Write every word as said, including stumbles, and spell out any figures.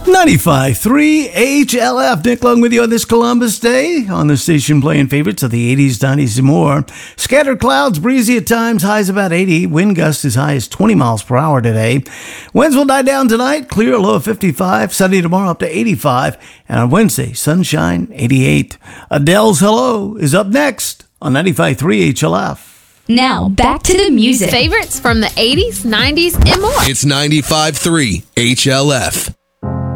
ninety-five point three H L F. Nick Long with you on this Columbus Day. On the station playing favorites of the eighties, nineties, and more. Scattered clouds, breezy at times, highs about eighty. Wind gusts as high as twenty miles per hour today. Winds will die down tonight. Clear, low of fifty-five. Sunny tomorrow up to eighty-five. And on Wednesday, sunshine, eighty-eight. Adele's Hello is up next on ninety-five point three H L F. Now, back to the music. Favorites from the eighties, nineties, and more. It's ninety-five point three H L F.